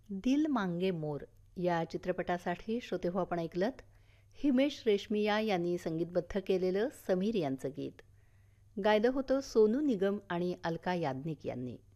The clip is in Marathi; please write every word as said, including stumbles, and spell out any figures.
दिल मांगे मोर या चित्रपटासाठी श्रोतेहो आपण ऐकलत हिमेश रेशमिया यांनी संगीतबद्ध केलेलं समीर यांचं गीत. गायलं होतं सोनू निगम आणि अलका याज्ञिक यांनी.